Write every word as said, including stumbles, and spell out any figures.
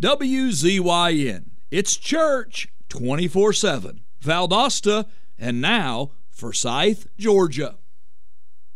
W Z Y N. It's church twenty-four seven. Valdosta, and now Forsyth, Georgia.